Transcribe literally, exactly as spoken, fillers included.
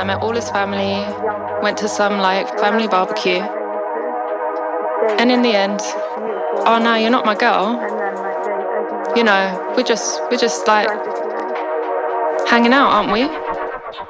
met all his family, went to some like family barbecue. And in the end, oh no, you're not my girl. You know, we're just, we're just like hanging out, aren't we?